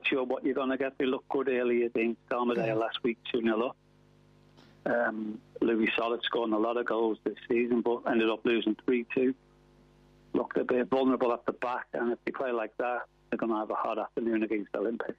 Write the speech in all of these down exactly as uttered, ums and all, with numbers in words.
quite sure what you're going to get. They looked good earlier against Armadale last week, two nil up. Um, Louis Solid scoring a lot of goals this season, but ended up losing three two. Looked a bit vulnerable at the back, and if they play like that, they're going to have a hard afternoon against Olympic.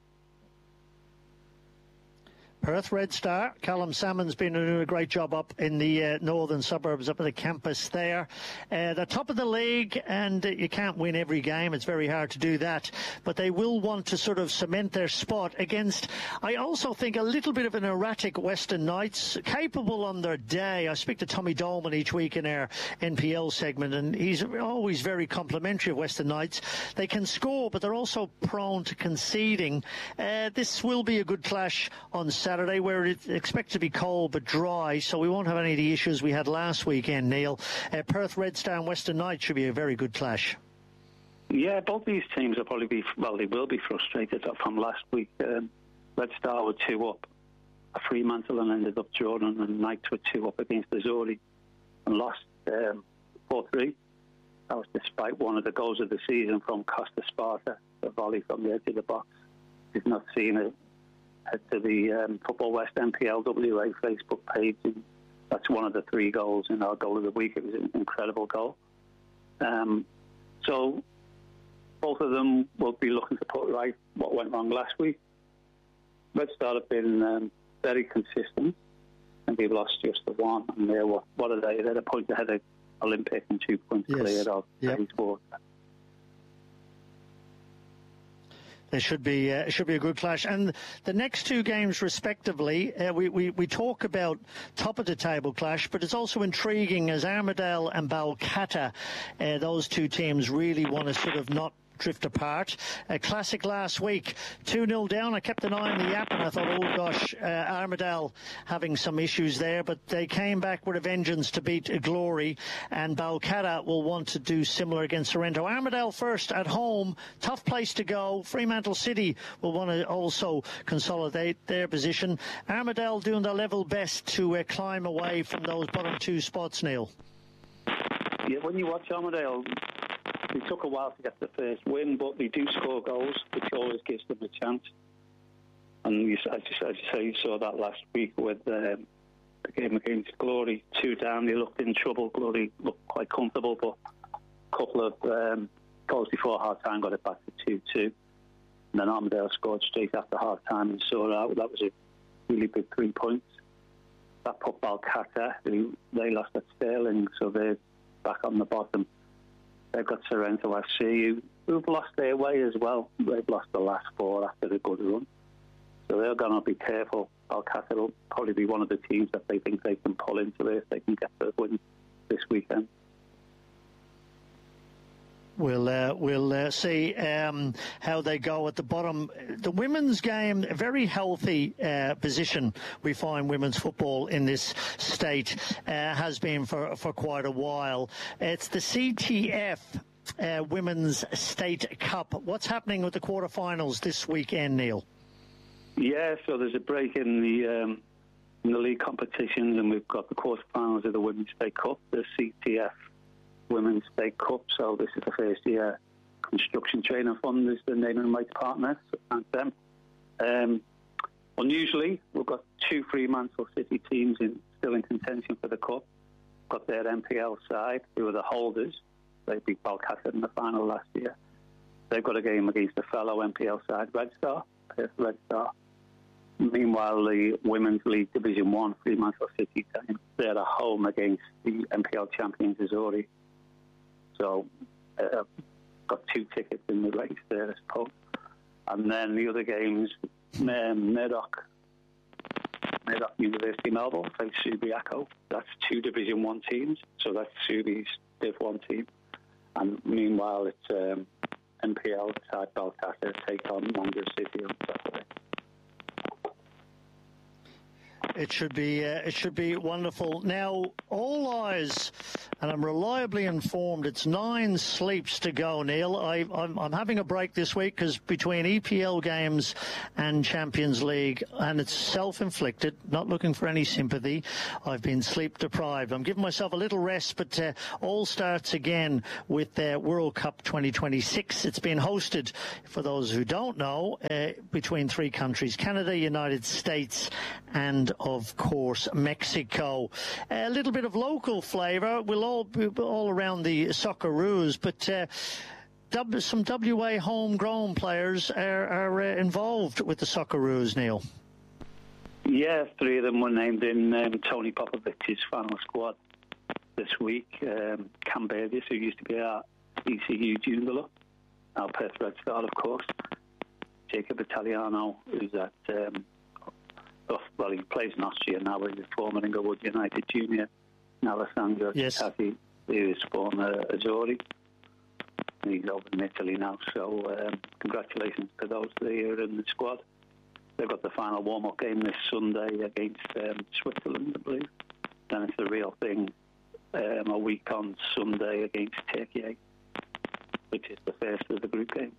Perth Red Star. Callum Salmon's been doing a great job up in the uh, northern suburbs, up at the campus there. Uh, they're top of the league, and uh, you can't win every game. It's very hard to do that. But they will want to sort of cement their spot against, I also think, a little bit of an erratic Western Knights, capable on their day. I speak to Tommy Dolman each week in our N P L segment, and he's always very complimentary of Western Knights. They can score, but they're also prone to conceding. Uh, this will be a good clash on Saturday. Saturday, where it's expected to be cold but dry, so we won't have any of the issues we had last weekend, Neil. Uh, Perth Red Star and Western Knights should be a very good clash. Yeah, both these teams will probably be, well, they will be frustrated from last week. Um, Red Star were two up. Fremantle and ended up drawing, and Knights were two up against Azuri and lost um, four three. That was despite one of the goals of the season from Costa Sparta, a volley from the edge of the box. We've not seen it. Head to the um, Football West N P L W A Facebook page, and that's one of the three goals in our goal of the week. It was an incredible goal. Um, so both of them will be looking to put right what went wrong last week. Red Star have been um, very consistent, and they've lost just the one. And they're what, what are they? They're a point ahead of Olympic and two points yes. cleared of yep. Bayswater. It should be uh, should be a good clash. And the next two games, respectively, uh, we, we, we talk about top of the table clash, but it's also intriguing as Armadale and Balcatta, uh, those two teams really want to sort of not drift apart. A classic last week, two nil down. I kept an eye on the app and I thought, oh gosh, uh, Armadale having some issues there, but they came back with a vengeance to beat Glory, and Balcatta will want to do similar against Sorrento. Armadale first at home, tough place to go. Fremantle City will want to also consolidate their position. Armadale doing their level best to uh, climb away from those bottom two spots, Neil. Yeah, when you watch Armadale, it took a while to get the first win, but they do score goals, which always gives them a chance. And you, as, you, as you say, you saw that last week with um, the game against Glory, two down. They looked in trouble. Glory looked quite comfortable, but a couple of um, goals before half-time got it back to two two. And then Armadale scored straight after half-time and saw out. That was a really big three points. That put Balcatta, who they lost at Stirling, so they're back on the bottom. They've got Sorrento F C, who've lost their way as well. They've lost the last four after a good run. So they're going to be careful. Balcatta will probably be one of the teams that they think they can pull into it if they can get the win this weekend. We'll uh, we'll uh, see um, how they go at the bottom. The women's game, a very healthy uh, position we find women's football in this state, uh, has been for, for quite a while. It's the C T F uh, Women's State Cup. What's happening with the quarterfinals this weekend, Neil? Yeah, so there's a break in the um, in the league competitions, and we've got the quarterfinals of the Women's State Cup, the C T F Women's State Cup. So this is the first year Construction Training Fund is the naming rights partner, so thank them. Um, unusually, we've got two Fremantle City teams in, still in contention for the Cup. Got their N P L side, who are the holders. They beat Balcatta in the final last year. They've got a game against the fellow N P L side, Red Star, Perth Red Star. Meanwhile, the Women's League Division one Fremantle City team, they're at home against the N P L champions Azuri. So, uh, got two tickets in the race there, I suppose. And then the other games, um, Murdoch, Murdoch University Melbourne plays Subiaco. That's two Division one teams, so that's Subi's Div one team. And meanwhile, it's um, N P L side Balcatta take on Manchester City on Saturday. it should be uh, it should be wonderful. Now, all eyes, and I'm reliably informed, it's nine sleeps to go, Neil. I, I'm, I'm having a break this week because between E P L games and Champions League, and it's self-inflicted, not looking for any sympathy, I've been sleep-deprived. I'm giving myself a little rest, but uh, all starts again with uh, World Cup twenty twenty-six. It's been hosted, for those who don't know, uh, between three countries, Canada, United States, and, of course, Mexico. A little bit of local flavour. We'll all be all around the Socceroos, but uh, w, some W A homegrown players are, are uh, involved with the Socceroos, Neil. Yeah, three of them were named in um, Tony Popovic's final squad this week. Um, Cam Burgess, who used to be our E C U Joondalup, our Perth Red Star, of course. Jacob Italiano, who's at, um, well, he plays in Austria now, but he's a former Inglewood United junior. And Alessandro yes. Cittati, who is former Azzurri. He's over in Italy now, so um, congratulations to those three who are in the squad. They've got the final warm-up game this Sunday against um, Switzerland, I believe. Then it's the real thing um, a week on Sunday against Turkey, which is the first of the group games.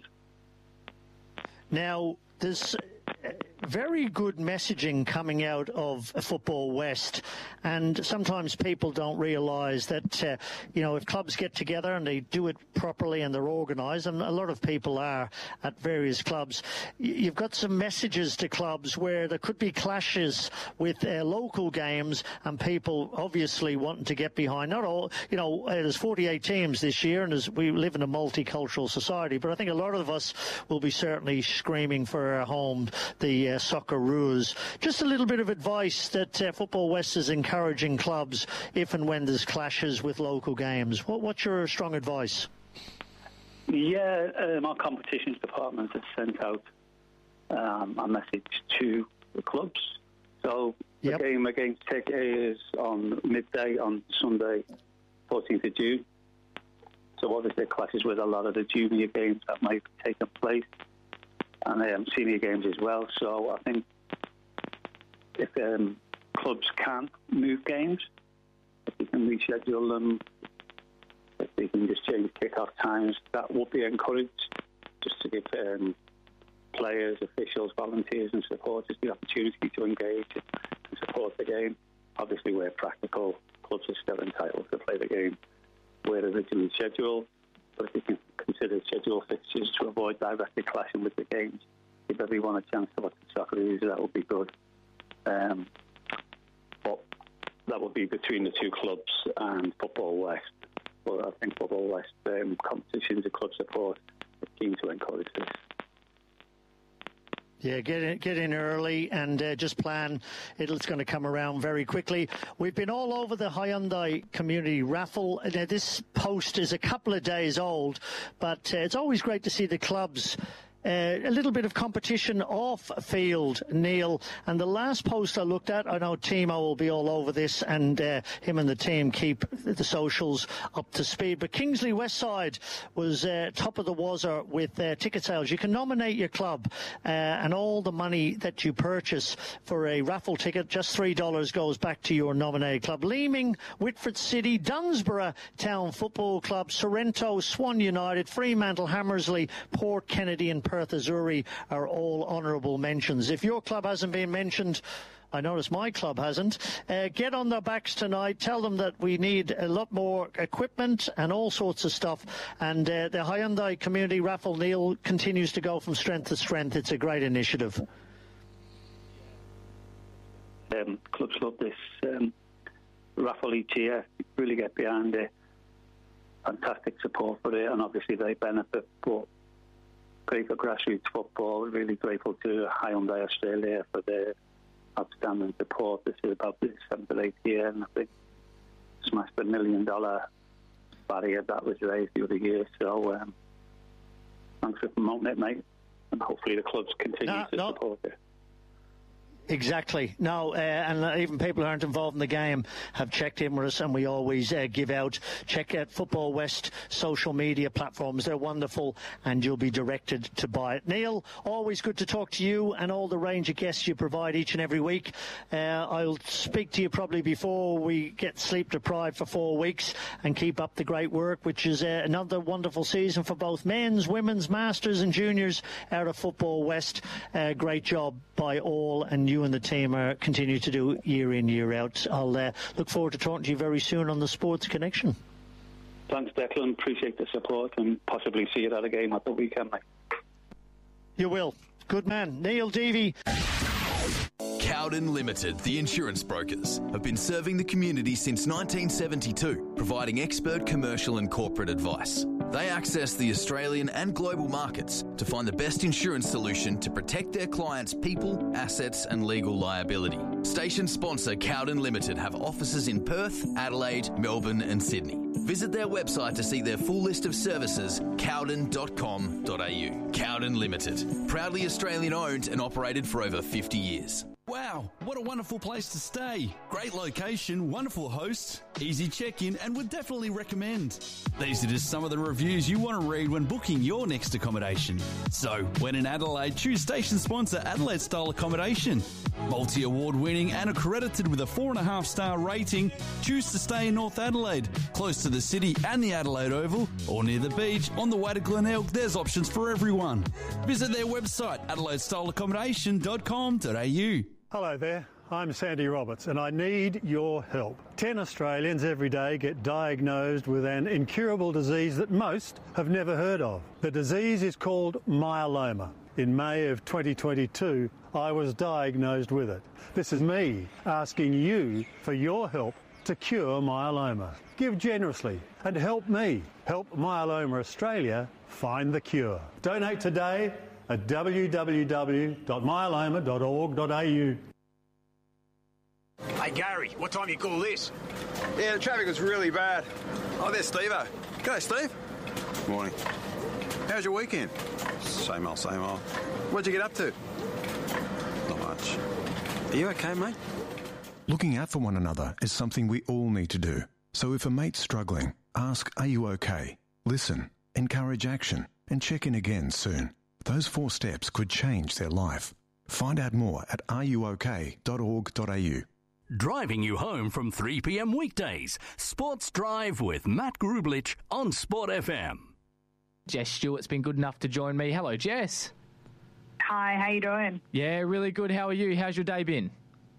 Now, there's very good messaging coming out of Football West, and sometimes people don't realise that, uh, you know, if clubs get together and they do it properly and they're organised, and a lot of people are at various clubs, you've got some messages to clubs where there could be clashes with uh, local games and people obviously wanting to get behind. Not all, you know, uh, there's forty-eight teams this year, and as we live in a multicultural society, but I think a lot of us will be certainly screaming for our home, the uh, Socceroos. Just a little bit of advice that uh, Football West is encouraging clubs if and when there's clashes with local games. What, what's your strong advice? Yeah, um, our competitions department has sent out um, a message to the clubs. So the yep. game against Turkey is on midday on Sunday, fourteenth of June. So obviously it clashes with a lot of the junior games that might be taking place, and um, senior games as well. So I think if um, clubs can move games, if they can reschedule them, if they can just change kick-off times, that would be encouraged, just to give um, players, officials, volunteers and supporters the opportunity to engage and support the game. Obviously, where practical, clubs are still entitled to play the game where originally scheduled, but if you can consider schedule fixtures to avoid directly clashing with the games, give everyone a chance to watch the Socceroos, that would be good. Um, but that would be between the two clubs and Football West. But I think Football West um, competitions and club support are keen to encourage this. Yeah, get in, get in early and uh, just plan. It's going to come around very quickly. We've been all over the Hyundai Community Raffle. Now, this post is a couple of days old, but uh, it's always great to see the clubs. Uh, a little bit of competition off field, Neil. And the last post I looked at, I know Timo will be all over this, and uh, him and the team keep the socials up to speed. But Kingsley Westside was uh, top of the wazzer with uh, ticket sales. You can nominate your club, uh, and all the money that you purchase for a raffle ticket, just three dollars, goes back to your nominated club. Leeming, Whitford City, Dunsborough Town Football Club, Sorrento, Swan United, Fremantle, Hammersley, Port Kennedy and Perth Azzurri are all honourable mentions. If your club hasn't been mentioned, I notice my club hasn't, uh, get on their backs tonight. Tell them that we need a lot more equipment and all sorts of stuff. And uh, the Hyundai Community Raffle, Neil, continues to go from strength to strength. It's a great initiative. Um, clubs love this um, raffle each year. Really get behind it. Fantastic support for it, and obviously they benefit. But great for grassroots football. Really grateful to Hyundai Australia for their outstanding support. This is about the seventh or eighth year, and I think smashed the million dollar barrier that was raised the other year. So um, thanks for promoting it, mate, and hopefully the clubs continue no, to no. support it. Exactly. No, uh, and even people who aren't involved in the game have checked in with us, and we always uh, give out, check out Football West social media platforms. They're wonderful, and you'll be directed to buy it. Neil, always good to talk to you and all the range of guests you provide each and every week. Uh, I'll speak to you probably before we get sleep deprived for four weeks and keep up the great work, which is uh, another wonderful season for both men's, women's, masters and juniors out of Football West. Uh, great job by all, and you and the team are continue to do year in, year out. I'll uh, look forward to talking to you very soon on the Sports Connection. Thanks, Declan. Appreciate the support and possibly see you at a game at the weekend, mate. You will. Good man. Neil Deavy. Cowden Limited, the insurance brokers, have been serving the community since nineteen seventy-two, providing expert commercial and corporate advice. They access the Australian and global markets to find the best insurance solution to protect their clients' people, assets and legal liability. Station sponsor Cowden Limited have offices in Perth, Adelaide, Melbourne and Sydney. Visit their website to see their full list of services, cowden dot com dot a u. Cowden Limited, proudly Australian owned and operated for over fifty years. Wow, what a wonderful place to stay. Great location, wonderful hosts, easy check-in, and would definitely recommend. These are just some of the reviews you want to read when booking your next accommodation. So, when in Adelaide, choose station sponsor Adelaide Style Accommodation. Multi-award winning and accredited with a four and a half star rating, choose to stay in North Adelaide, close to the city and the Adelaide Oval, or near the beach on the way to Glenelg. There's options for everyone. Visit their website, adelaide style accommodation dot com dot a u. Hello there, I'm Sandy Roberts and I need your help. Ten Australians every day get diagnosed with an incurable disease that most have never heard of. The disease is called myeloma. In May of twenty twenty-two, I was diagnosed with it. This is me asking you for your help to cure myeloma. Give generously and help me help Myeloma Australia find the cure. Donate today at w w w dot myeloma dot org dot a u. Hey Gary, what time you call this? Yeah, the traffic was really bad. Oh, there's Steve-o. G'day, Steve. Morning. How's your weekend? Same old, same old. What'd you get up to? Not much. Are you okay, mate? Looking out for one another is something we all need to do. So if a mate's struggling, ask, are you okay? Listen, encourage action, and check in again soon. Those four steps could change their life. Find out more at are you okay dot org dot a u. Driving you home from three p m weekdays. Sports Drive with Matt Grublich on Sport F M. Jess Stewart's been good enough to join me. Hello, Jess. Hi, how you doing? Yeah, really good. How are you? How's your day been?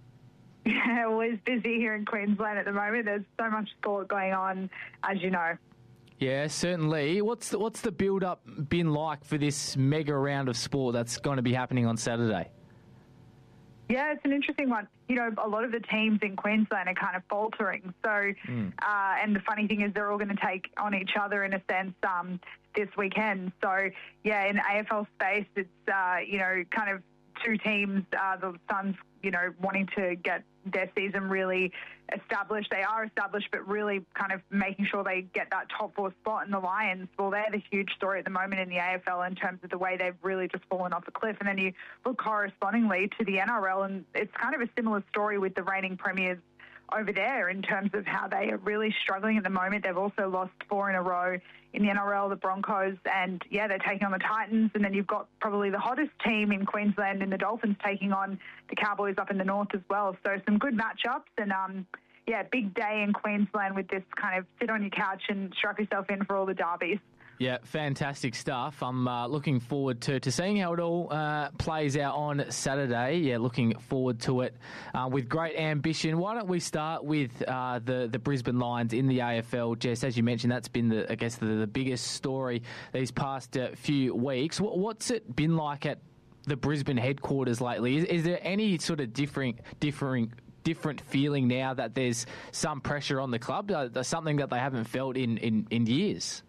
Yeah, always busy here in Queensland at the moment. There's so much sport going on, as you know. Yeah, certainly. What's the, what's the build-up been like for this mega round of sport that's going to be happening on Saturday? Yeah, it's an interesting one. You know, a lot of the teams in Queensland are kind of faltering. So, mm. uh, and the funny thing is they're all going to take on each other in a sense um, this weekend. So, yeah, in A F L space, it's, uh, you know, kind of two teams, uh, the Suns, you know, wanting to get their season really established. They are established, but really kind of making sure they get that top four spot. And the Lions, well, they're the huge story at the moment in the A F L in terms of the way they've really just fallen off a cliff. And then you look correspondingly to the N R L, and it's kind of a similar story with the reigning premiers over there in terms of how they are really struggling at the moment. They've also lost four in a row in the N R L, the Broncos, and yeah, they're taking on the Titans. And then you've got probably the hottest team in Queensland in the Dolphins taking on the Cowboys up in the north as well. So some good matchups, and um, yeah, big day in Queensland with this kind of sit on your couch and strap yourself in for all the derbies. Yeah, fantastic stuff. I'm uh, looking forward to, to seeing how it all uh, plays out on Saturday. Yeah, looking forward to it uh, with great ambition. Why don't we start with uh, the, the Brisbane Lions in the A F L? Jess, as you mentioned, that's been, the, I guess, the, the biggest story these past uh, few weeks. What, what's it been like at the Brisbane headquarters lately? Is, is there any sort of differing, differing, different feeling now that there's some pressure on the club? Uh, there's something that they haven't felt in, in, in years?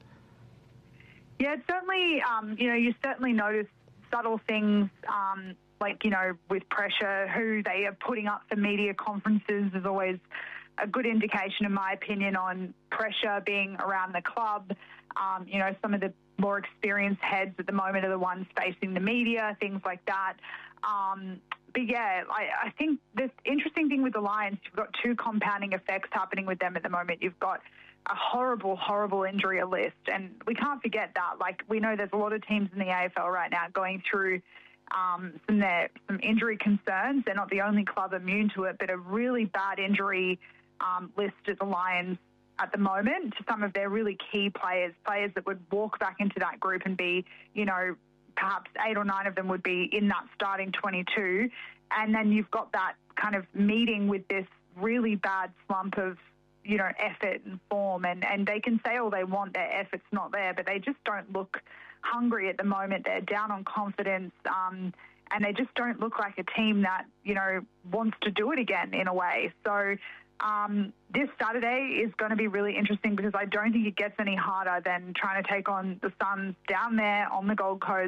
Yeah, it's certainly, um, you know, you certainly notice subtle things um, like, you know, with pressure, who they are putting up for media conferences is always a good indication, in my opinion, on pressure being around the club. Um, you know, some of the more experienced heads at the moment are the ones facing the media, things like that. Um, but yeah, I, I think the interesting thing with the Lions, you've got two compounding effects happening with them at the moment. You've got a horrible, horrible injury list, and we can't forget that. Like, we know there's a lot of teams in the A F L right now going through um, some their, some injury concerns. They're not the only club immune to it, but a really bad injury um, list at the Lions at the moment to some of their really key players, players that would walk back into that group and be, you know, perhaps eight or nine of them would be in that starting twenty-two. And then you've got that kind of meeting with this really bad slump of, you know, effort and form. And, and they can say all they want, their effort's not there, but they just don't look hungry at the moment. They're down on confidence, um, and they just don't look like a team that, you know, wants to do it again in a way. So um, this Saturday is going to be really interesting because I don't think it gets any harder than trying to take on the Suns down there on the Gold Coast,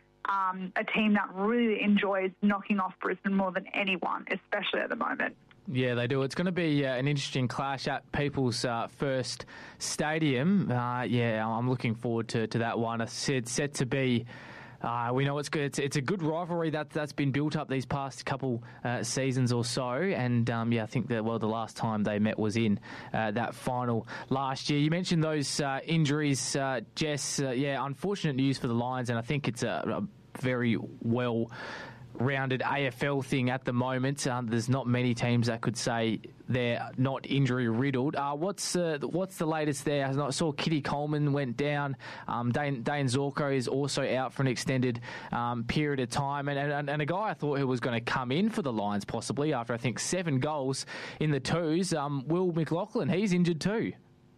um, a team that really enjoys knocking off Brisbane more than anyone, especially at the moment. Yeah, they do. It's going to be uh, an interesting clash at People's uh, First Stadium. Uh, yeah, I'm looking forward to, to that one. It's set to be... Uh, we know it's good. It's, it's a good rivalry that that's been built up these past couple uh, seasons or so, and um, yeah, I think that well, the last time they met was in uh, that final last year. You mentioned those uh, injuries, uh, Jess. Uh, yeah, unfortunate news for the Lions, and I think it's a, a very well rounded A F L thing at the moment. Um, there's not many teams that could say they're not injury riddled. Uh, what's uh, what's the latest there? I saw Kitty Coleman went down. Um, Dane, Dane Zorko is also out for an extended um, period of time, and, and and a guy I thought who was going to come in for the Lions possibly after I think seven goals in the twos. Um, Will McLaughlin, he's injured too.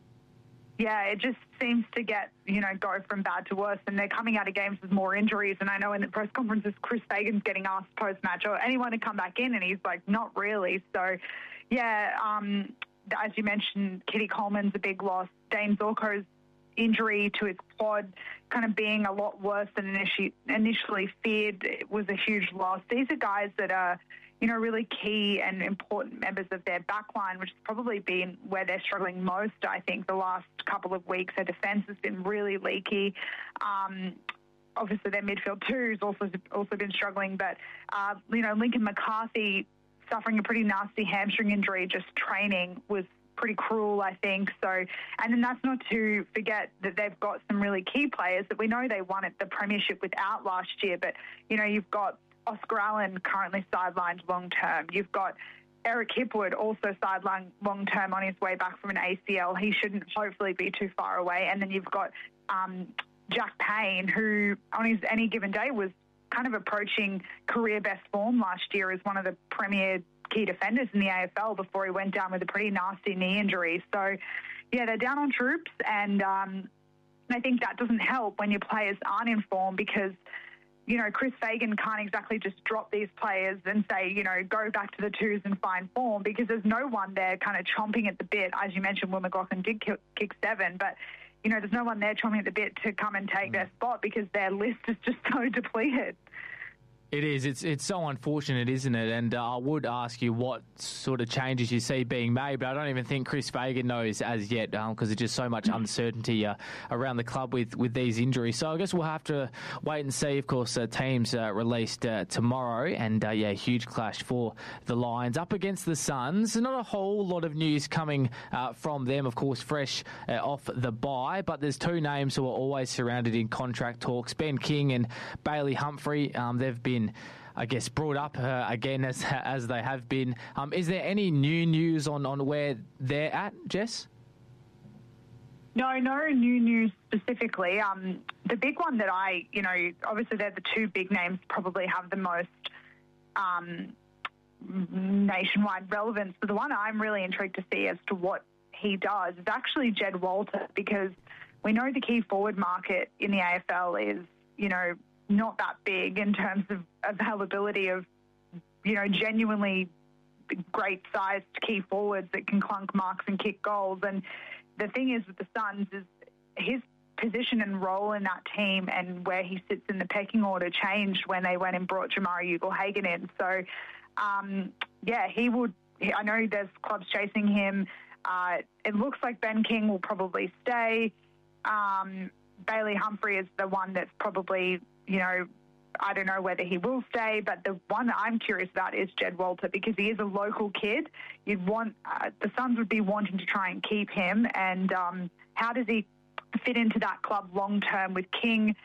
Yeah, it just seems to get, you know, go from bad to worse, and they're coming out of games with more injuries. And I know in the press conferences, Chris Fagan's getting asked post-match, or anyone to come back in, and he's like, not really. So, yeah, um, as you mentioned, Kitty Coleman's a big loss. Dane Zorko's injury to his quad kind of being a lot worse than initially, initially feared, it was a huge loss. These are guys that are, you know, really key and important members of their backline, which has probably been where they're struggling most, I think, the last couple of weeks. Their defence has been really leaky. Um, obviously, their midfield too has also, also been struggling. But, uh, you know, Lincoln McCarthy suffering a pretty nasty hamstring injury just training was pretty cruel, I think. So, and then that's not to forget that they've got some really key players that we know they won at the premiership without last year. But, you know, you've got Oscar Allen currently sidelined long-term. You've got Eric Hipwood also sidelined long-term on his way back from an A C L. He shouldn't hopefully be too far away. And then you've got um, Jack Payne, who on his any given day was kind of approaching career best form last year as one of the premier key defenders in the A F L before he went down with a pretty nasty knee injury. So, yeah, they're down on troops, and um, I think that doesn't help when your players aren't in form because, you know, Chris Fagan can't exactly just drop these players and say, you know, go back to the twos and find form because there's no one there kind of chomping at the bit. As you mentioned, Will McLaughlin did kick, kick seven, but, you know, there's no one there chomping at the bit to come and take mm. their spot because their list is just so depleted. It is. It's it's so unfortunate, isn't it? And uh, I would ask you what sort of changes you see being made, but I don't even think Chris Fagan knows as yet because um, there's just so much uncertainty uh, around the club with, with these injuries. So I guess we'll have to wait and see. Of course, uh, teams uh, released uh, tomorrow, and uh, yeah, huge clash for the Lions up against the Suns. Not a whole lot of news coming uh, from them, of course, fresh uh, off the bye, but there's two names who are always surrounded in contract talks: Ben King and Bailey Humphrey. Um, they've been, I guess, brought up uh, again as as they have been. Um, is there any new news on, on where they're at, Jess? No, no new news specifically. Um, the big one that I, you know, obviously they're the two big names probably have the most um, nationwide relevance. But the one I'm really intrigued to see as to what he does is actually Jed Walter, because we know the key forward market in the A F L is, you know, not that big in terms of availability of, you know, genuinely great-sized key forwards that can clunk marks and kick goals. And the thing is with the Suns is his position and role in that team and where he sits in the pecking order changed when they went and brought Jamarra Ugle-Hagan in. So, um, yeah, he would – I know there's clubs chasing him. Uh, it looks like Ben King will probably stay. Um, Bailey Humphrey is the one that's probably – you know, I don't know whether he will stay, but the one that I'm curious about is Jed Walter, because he is a local kid. You'd want uh, the Suns would be wanting to try and keep him, and um, how does he fit into that club long term with King,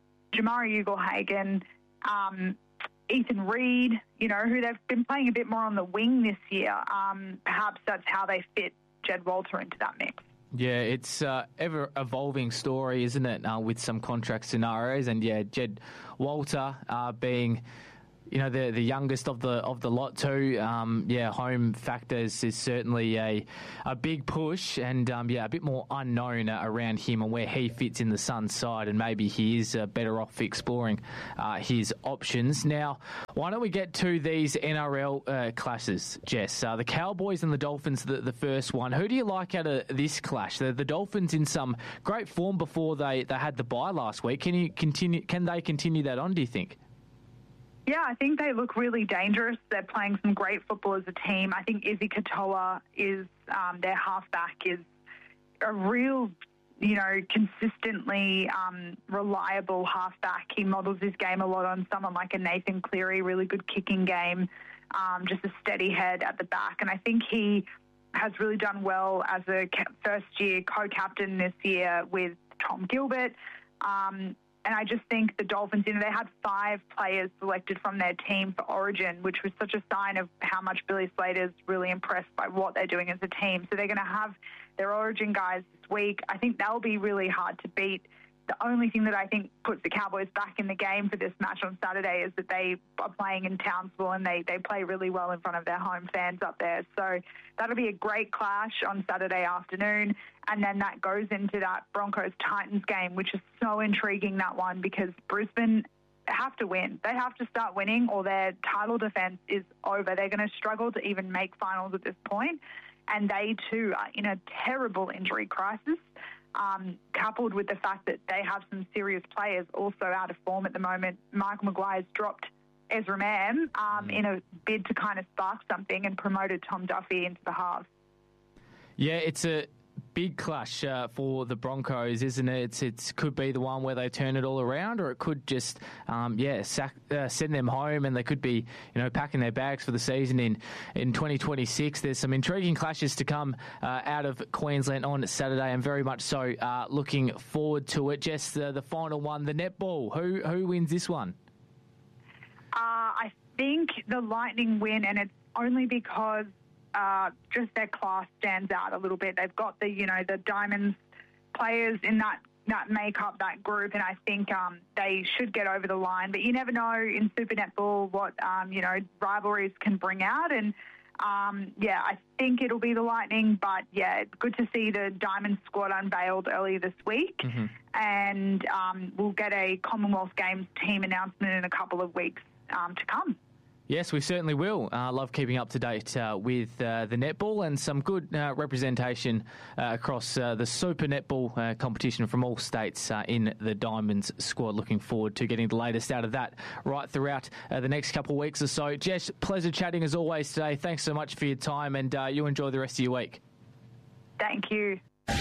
Jamari Ugle-Hagan, um, Ethan Reed, you know, who they've been playing a bit more on the wing this year. Um, perhaps that's how they fit Jed Walter into that mix. Yeah, it's uh, ever evolving story, isn't it? Uh, with some contract scenarios, and yeah, Jed Walter uh, being, you know, the the youngest of the of the lot too. Um, yeah, home factors is certainly a a big push, and um, yeah, a bit more unknown uh, around him and where he fits in the Suns side, and maybe he is uh, better off exploring uh, his options. Now, why don't we get to these N R L uh, clashes, Jess? Uh, the Cowboys and the Dolphins, the, the first one. Who do you like out of this clash? The, the Dolphins in some great form before they, they had the bye last week. Can you continue? Can they continue that on, do you think? Yeah, I think they look really dangerous. They're playing some great football as a team. I think Izzy Katoa is, um, their halfback is a real, you know, consistently um, reliable halfback. He models his game a lot on someone like a Nathan Cleary, really good kicking game, um, just a steady head at the back. And I think he has really done well as a first-year co-captain this year with Tom Gilbert. Um And I just think the Dolphins, you know, they had five players selected from their team for Origin, which was such a sign of how much Billy Slater's really impressed by what they're doing as a team. So they're going to have their Origin guys this week. I think they'll be really hard to beat. The only thing that I think puts the Cowboys back in the game for this match on Saturday is that they are playing in Townsville, and they, they play really well in front of their home fans up there. So that'll be a great clash on Saturday afternoon. And then that goes into that Broncos-Titans game, which is so intriguing, that one, because Brisbane have to win. They have to start winning or their title defence is over. They're going to struggle to even make finals at this point. And they, too, are in a terrible injury crisis. Um, coupled with the fact that they have some serious players also out of form at the moment. Michael Maguire's dropped Ezra Mam um, in a bid to kind of spark something and promoted Tom Duffy into the halves. Yeah, it's a big clash uh, for the Broncos, isn't it? It's it's could be the one where they turn it all around, or it could just um, yeah sack, uh, send them home, and they could be you know packing their bags for the season in in twenty twenty-six. There's some intriguing clashes to come uh, out of Queensland on Saturday, and very much so uh, looking forward to it. Just uh, the final one, the netball. Who who wins this one? Uh, I think the Lightning win, and it's only because Uh, just their class stands out a little bit. They've got the, you know, the Diamonds players in that, that make up that group, and I think um, they should get over the line. But you never know in Super Netball what, um, you know, rivalries can bring out. And, um, yeah, I think it'll be the Lightning. But, yeah, good to see the Diamond squad unveiled earlier this week. Mm-hmm. And um, we'll get a Commonwealth Games team announcement in a couple of weeks um, to come. Yes, we certainly will. I uh, love keeping up to date uh, with uh, the netball, and some good uh, representation uh, across uh, the Super Netball uh, competition from all states uh, in the Diamonds squad. Looking forward to getting the latest out of that right throughout uh, the next couple of weeks or so. Jess, pleasure chatting as always today. Thanks so much for your time, and uh, you enjoy the rest of your week. Thank you.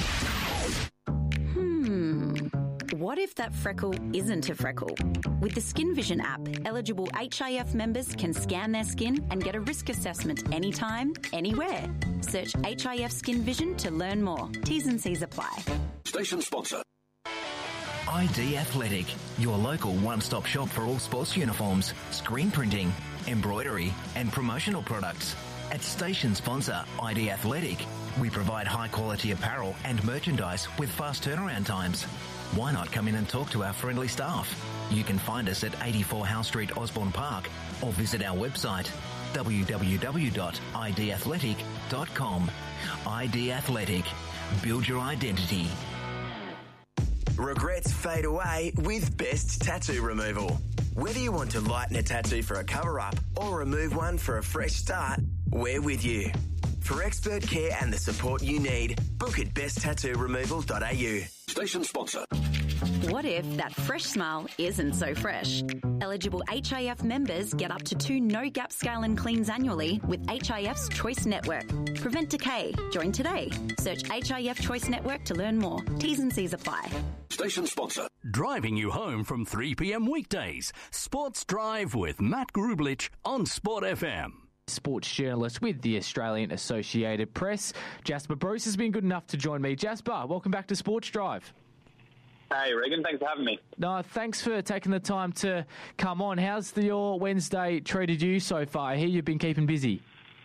What if that freckle isn't a freckle? With the Skin Vision app, eligible H I F members can scan their skin and get a risk assessment anytime, anywhere. Search H I F Skin Vision to learn more. T's and C's apply. Station sponsor. I D Athletic, your local one-stop shop for all sports uniforms, screen printing, embroidery and promotional products. At station sponsor I D Athletic, we provide high-quality apparel and merchandise with fast turnaround times. Why not come in and talk to our friendly staff? You can find us at eighty-four Howe Street, Osborne Park, or visit our website w w w dot i d athletic dot com. I D Athletic. Build your identity. Regrets fade away with Best Tattoo Removal. Whether you want to lighten a tattoo for a cover-up or remove one for a fresh start, we're with you. For expert care and the support you need, book at best tattoo removal dot a u. Station sponsor. What if that fresh smile isn't so fresh? Eligible H I F members get up to two no-gap scale and cleans annually with H I F's Choice Network. Prevent decay. Join today. Search H I F Choice Network to learn more. T's and C's apply. Station sponsor. Driving you home from three p.m. weekdays. Sports Drive with Matt Grublich on Sport F M. Sports journalist with the Australian Associated Press. Jasper Bruce has been good enough to join me. Jasper, welcome back to Sports Drive. Hey, Regan, thanks for having me. No, thanks for taking the time to come on. How's the, your Wednesday treated you so far? I hear you've been keeping busy.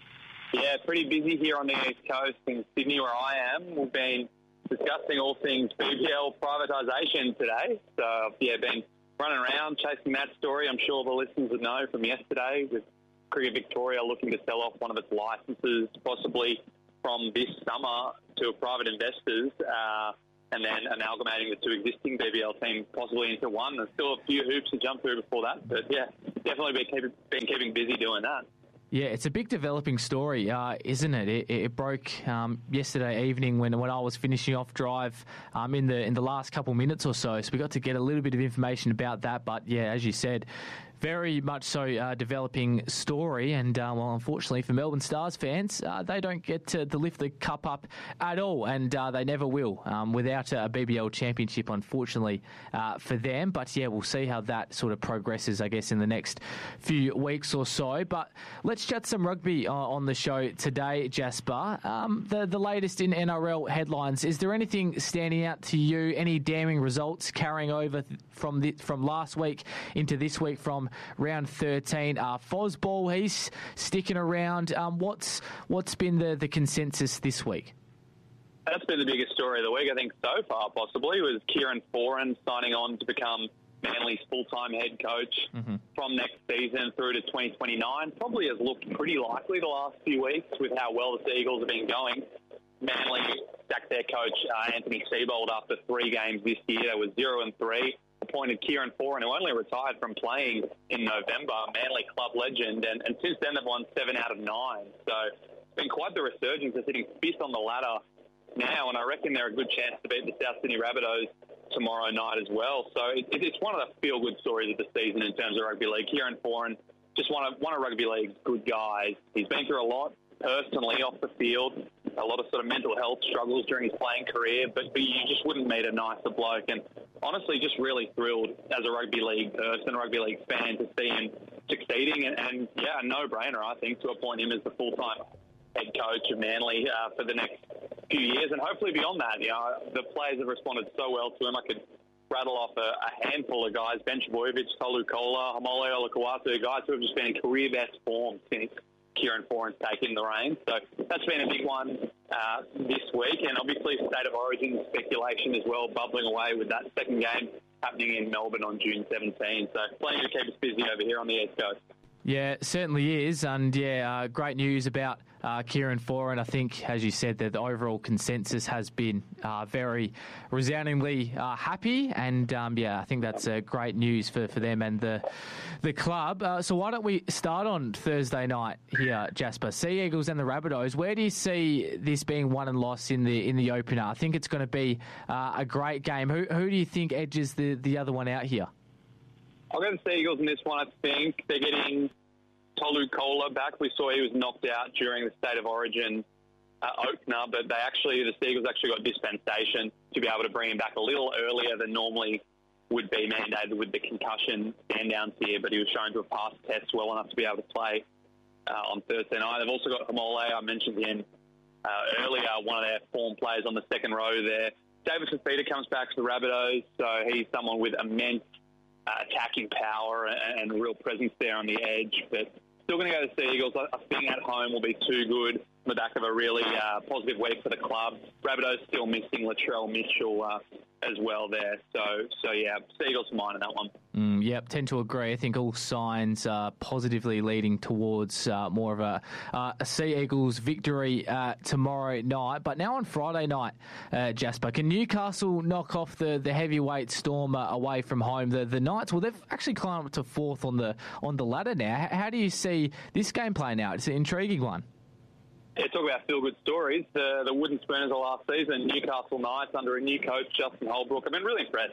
Yeah, pretty busy here on the East Coast in Sydney where I am. We've been discussing all things B B L privatisation today. So, yeah, been running around chasing that story. I'm sure the listeners would know from yesterday with Cricket Victoria looking to sell off one of its licences, possibly from this summer to private investors, uh, and then amalgamating the two existing B B L teams possibly into one. There's still a few hoops to jump through before that, but yeah, definitely been keeping, been keeping busy doing that. Yeah, it's a big developing story, uh, isn't it? It, it broke um, yesterday evening when, when I was finishing off drive um, in the in the last couple minutes or so. So we got to get a little bit of information about that. But yeah, as you said, very much so uh, developing story. And uh, well, unfortunately for Melbourne Stars fans, uh, they don't get to, to lift the cup up at all, and uh, they never will um, without a B B L championship, unfortunately uh, for them. But yeah, we'll see how that sort of progresses, I guess, in the next few weeks or so. But let's chat some rugby uh, on the show today, Jasper. Um, the, the latest in N R L headlines, is there anything standing out to you, any damning results carrying over from the, from last week into this week from round thirteen? Uh, Fosball, he's sticking around. Um, what's what's been the, the consensus this week? That's been the biggest story of the week, I think, so far, possibly, was Kieran Foran signing on to become Manly's full-time head coach mm-hmm. from next season through to twenty twenty-nine. Probably has looked pretty likely the last few weeks with how well the Seagulls have been going. Manly sacked their coach, uh, Anthony Seibold, after three games this year. They were zero and three. Appointed Kieran Foran, who only retired from playing in November, Manly club legend, and, and since then they've won seven out of nine. So it's been quite the resurgence. They're sitting fifth on the ladder now, and I reckon they're a good chance to beat the South Sydney Rabbitohs tomorrow night as well. So it, it's one of the feel-good stories of the season in terms of rugby league. Kieran Foran, just one of, one of rugby league's good guys. He's been through a lot personally off the field, a lot of sort of mental health struggles during his playing career, but, but you just wouldn't meet a nicer bloke. And honestly, just really thrilled as a rugby league person, rugby league fan, to see him succeeding. And, and yeah, a no-brainer, I think, to appoint him as the full-time head coach of Manly uh, for the next few years, and hopefully beyond that. You know, the players have responded so well to him. I could rattle off a, a handful of guys: Ben Trbojevic, Tolu Kola, Hamole Olakawatu, guys who have just been in career best form since Kieran Foran's taken the reins. So that's been a big one uh, this week, and obviously State of Origin speculation as well, bubbling away with that second game happening in Melbourne on June seventeenth. So plenty to keep us busy over here on the East Coast. Yeah, it certainly is. And, yeah, uh, great news about uh, Kieran Foran. I think, as you said, that the overall consensus has been uh, very resoundingly uh, happy. And, um, yeah, I think that's uh, great news for, for them and the the club. Uh, so why don't we start on Thursday night here, Jasper? Sea Eagles and the Rabbitohs. Where do you see this being won and lost in the in the opener? I think it's going to be uh, a great game. Who, who do you think edges the, the other one out here? I'll go to the Eagles in this one. I think they're getting Tolu Kola back. We saw he was knocked out during the State of Origin uh, opener, but they actually, the Eagles actually got dispensation to be able to bring him back a little earlier than normally would be mandated with the concussion stand-downs here, but he was shown to have passed tests well enough to be able to play uh, on Thursday night. They've also got Hamole. I mentioned him uh, earlier, one of their form players on the second row there. David Fifita comes back to the Rabbitohs, so he's someone with immense Uh, attacking power and, and real presence there on the edge, but still going to go to the Eagles. I, I think at home will be too good on the back of a really uh, positive week for the club. Rabbitohs still missing Latrell Mitchell uh, as well there. So, so yeah, Eagles for mine in that one. Mm, yep, tend to agree. I think all signs are positively leading towards uh, more of a, uh, a Sea Eagles victory uh, tomorrow night. But now on Friday night, uh, Jasper, can Newcastle knock off the, the heavyweight Storm uh, away from home? The the Knights, well, they've actually climbed up to fourth on the on the ladder now. How, how do you see this game playing out? It's an intriguing one. Yeah, talk about feel-good stories. The the Wooden Spooners of last season, Newcastle Knights under a new coach, Justin Holbrook. I've been really impressed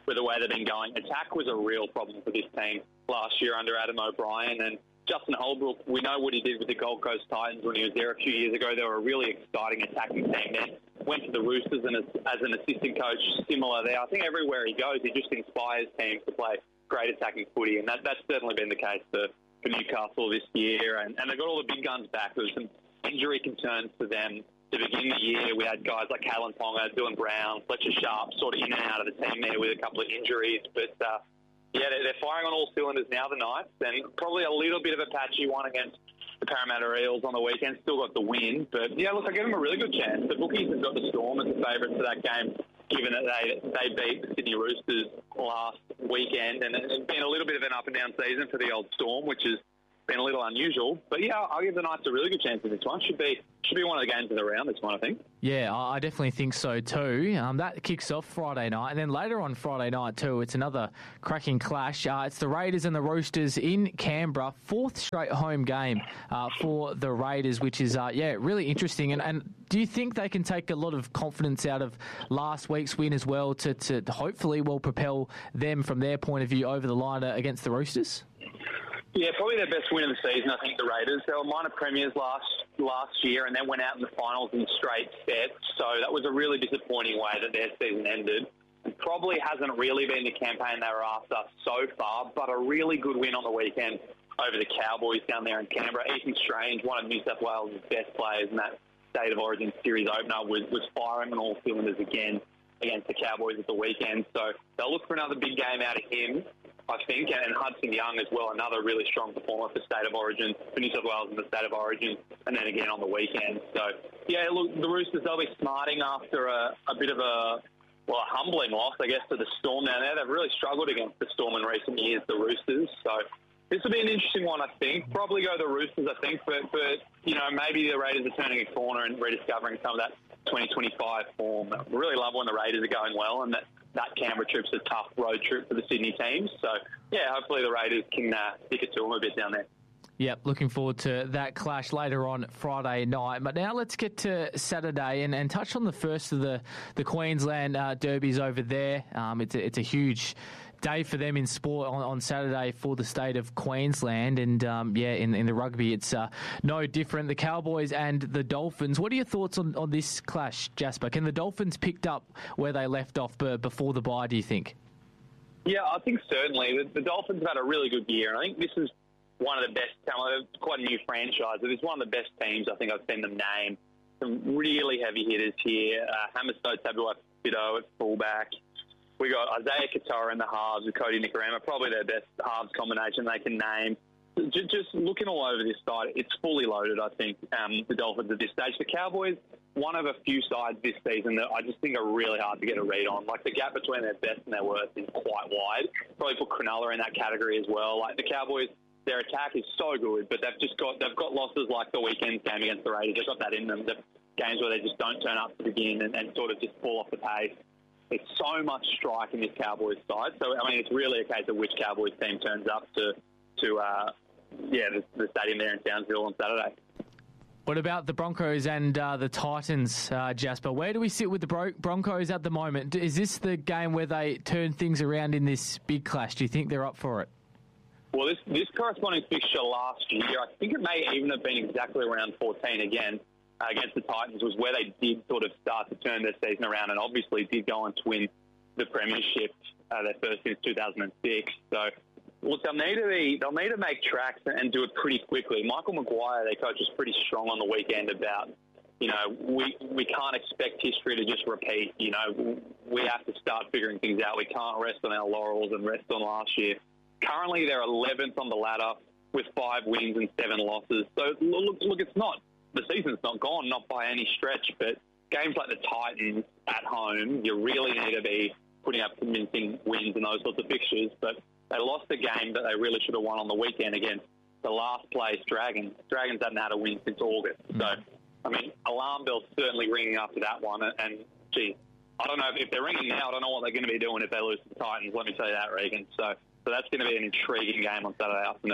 with the way they've been going. Attack was a real problem for this team last year under Adam O'Brien. And Justin Holbrook, we know what he did with the Gold Coast Titans when he was there a few years ago. They were a really exciting attacking team then. Went to the Roosters and as, as an assistant coach, similar there. I think everywhere he goes, he just inspires teams to play great attacking footy. And that, that's certainly been the case for, for Newcastle this year. And, and they've got all the big guns back. There was some injury concerns for them. To begin the year, we had guys like Kalen Ponga, Dylan Brown, Fletcher Sharp sort of in and out of the team there with a couple of injuries. But, uh, yeah, they're, they're firing on all cylinders now, the Knights, and probably a little bit of a patchy one against the Parramatta Eels on the weekend. Still got the win. But, yeah, look, I give them a really good chance. The bookies have got the Storm as the favourite for that game, given that they they beat the Sydney Roosters last weekend. And it's been a little bit of an up-and-down season for the old Storm, which has been a little unusual. But, yeah, I'll give the Knights a really good chance in this one. Should be should be one of the games of the round, this one, I think. Yeah, I definitely think so too. Um, that kicks off Friday night. And then later on Friday night too, it's another cracking clash. Uh, it's the Raiders and the Roosters in Canberra. Fourth straight home game uh, for the Raiders, which is, uh, yeah, really interesting. And, and do you think they can take a lot of confidence out of last week's win as well to, to hopefully will propel them from their point of view over the line against the Roosters? Yeah, probably their best win of the season, I think, the Raiders. They were minor premiers last last year and then went out in the finals in straight sets. So that was a really disappointing way that their season ended. It probably hasn't really been the campaign they were after so far, but a really good win on the weekend over the Cowboys down there in Canberra. Ethan Strange, one of New South Wales' best players in that State of Origin series opener, was, was firing on all cylinders again against the Cowboys at the weekend. So they'll look for another big game out of him, I think, and Hudson Young as well, another really strong performer for State of Origin, for New South Wales in the State of Origin, and then again on the weekend. So, yeah, look, the Roosters, they'll be smarting after a, a bit of a, well, a humbling loss, I guess, to the Storm down there. They've really struggled against the Storm in recent years, the Roosters. So this will be an interesting one, I think. Probably go the Roosters, I think, but, but you know, maybe the Raiders are turning a corner and rediscovering some of that twenty twenty-five form. I really love when the Raiders are going well, and that that Canberra trip's a tough road trip for the Sydney teams. So, yeah, hopefully the Raiders can uh, stick it to them a bit down there. Yep, looking forward to that clash later on Friday night. But now let's get to Saturday and, and touch on the first of the, the Queensland uh, derbies over there. Um, it's, a, it's a huge day for them in sport on, on Saturday for the state of Queensland. And, um, yeah, in, in the rugby, it's uh, no different. The Cowboys and the Dolphins. What are your thoughts on, on this clash, Jasper? Can the Dolphins pick up where they left off before the bye, do you think? Yeah, I think certainly. The, the Dolphins have had a really good year. And I think this is one of the best talent, quite a new franchise. It's one of the best teams I think I've seen them name. Some really heavy hitters here. Uh, Hamiso Tabuai-Fidow at fullback. We got Isaiah Katoa in the halves with Cody Nikorima, probably their best halves combination they can name. Just, just looking all over this side, it's fully loaded, I think, um, the Dolphins at this stage. The Cowboys, one of a few sides this season that I just think are really hard to get a read on. Like, the gap between their best and their worst is quite wide. Probably put Cronulla in that category as well. Like, the Cowboys, their attack is so good, but they've just got they've got losses like the weekend game against the Raiders. They've got that in them. The games where they just don't turn up to begin and, and sort of just fall off the pace. It's so much strike in this Cowboys side. So, I mean, it's really a case of which Cowboys team turns up to, to uh, yeah, the, the stadium there in Townsville on Saturday. What about the Broncos and uh, the Titans, uh, Jasper? Where do we sit with the Bro- Broncos at the moment? Is this the game where they turn things around in this big clash? Do you think they're up for it? Well, this, this corresponding fixture last year, I think it may even have been exactly around fourteen again, uh, against the Titans, was where they did sort of start to turn their season around and obviously did go on to win the premiership, uh, their first since two thousand six. So, look, they'll need to be, they'll need to make tracks and do it pretty quickly. Michael Maguire, their coach, was pretty strong on the weekend about, you know, we we can't expect history to just repeat. You know, we have to start figuring things out. We can't rest on our laurels and rest on last year. Currently, they're eleventh on the ladder with five wins and seven losses. So, look, look, it's not, the season's not gone, not by any stretch, but games like the Titans at home, you really need to be putting up convincing wins and those sorts of fixtures. But they lost a game that they really should have won on the weekend against the last place Dragons. Dragons hadn't had a win since August. So, I mean, alarm bells certainly ringing after that one. And, and gee, I don't know if, if they're ringing now. I don't know what they're going to be doing if they lose to the Titans. Let me tell you that, Regan. So, so that's going to be an intriguing game on Saturday afternoon.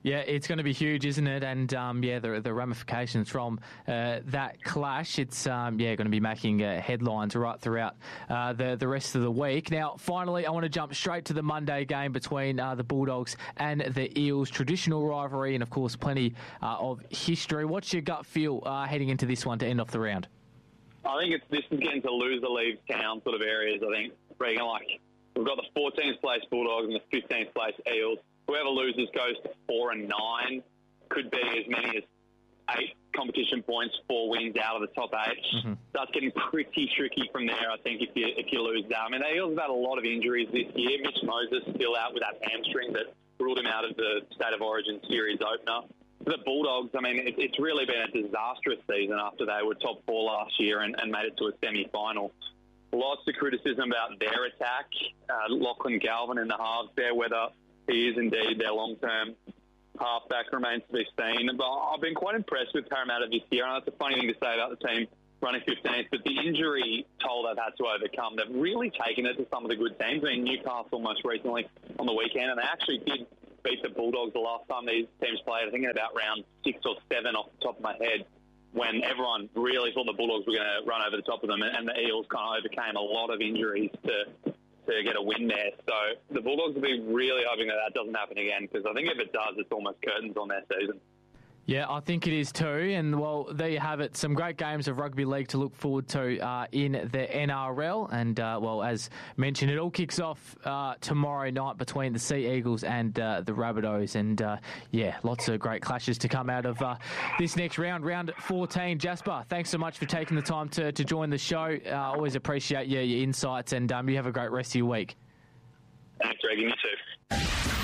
Yeah, it's going to be huge, isn't it? And, um, yeah, the, the ramifications from uh, that clash, it's, um, yeah, going to be making uh, headlines right throughout uh, the, the rest of the week. Now, finally, I want to jump straight to the Monday game between uh, the Bulldogs and the Eels. Traditional rivalry and, of course, plenty uh, of history. What's your gut feel uh, heading into this one to end off the round? I think it's this is getting to loser leaves town sort of areas, I think. Regan, like, we've got the fourteenth place Bulldogs and the fifteenth place Eels. Whoever loses goes to four and nine. Could be as many as eight competition points, four wins out of the top eight. Mm-hmm. That's getting pretty tricky from there, I think, if you if you lose that. I mean, the Eels have had a lot of injuries this year. Mitch Moses still out with that hamstring that ruled him out of the State of Origin series opener. The Bulldogs, I mean, it, it's really been a disastrous season after they were top four last year and, and made it to a semi-final. Lots of criticism about their attack. Uh, Lachlan Galvin in the halves there, whether he is indeed their long-term halfback remains to be seen. But I've been quite impressed with Parramatta this year. I know it's a funny thing to say about the team running fifteenth, but the injury toll they've had to overcome, they've really taken it to some of the good teams. I mean, Newcastle most recently on the weekend, and they actually did beat the Bulldogs the last time these teams played, I think in about round six or seven off the top of my head, when everyone really thought the Bulldogs were going to run over the top of them, and the Eels kind of overcame a lot of injuries to to get a win there. So the Bulldogs will be really hoping that that doesn't happen again, because I think if it does, it's almost curtains on their season. Yeah, I think it is too. And, well, there you have it. Some great games of rugby league to look forward to uh, in the N R L. And, uh, well, as mentioned, it all kicks off uh, tomorrow night between the Sea Eagles and uh, the Rabbitohs. And, uh, yeah, lots of great clashes to come out of uh, this next round, round fourteen. Jasper, thanks so much for taking the time to, to join the show. Uh, always appreciate your, your insights, and um, you have a great rest of your week. Thanks, Regan. You too.